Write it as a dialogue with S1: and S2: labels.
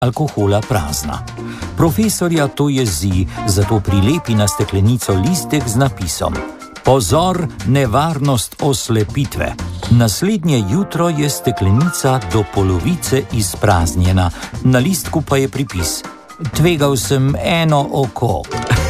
S1: alkohola prazna. Profesorja to jezi, zato prilepi na steklenico listek z napisom: Pozor, nevarnost oslepitve. Naslednje jutro je steklenica do polovice izpraznjena, na listku pa je pripis: Tvegal sem eno oko.